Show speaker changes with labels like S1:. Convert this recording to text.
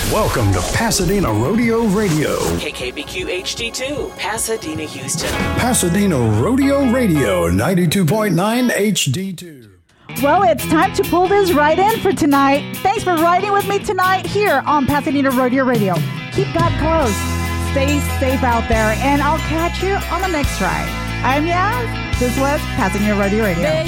S1: Welcome to Pasadena Rodeo Radio.
S2: KKBQ HD2, Pasadena, Houston.
S1: Pasadena Rodeo Radio, 92.9 HD2.
S3: Well, it's time to pull this right in for tonight. Thanks for riding with me tonight here on Pasadena Rodeo Radio. Keep God close. Stay safe out there, and I'll catch you on the next ride. I'm Yaz. This was Pasadena Rodeo Radio.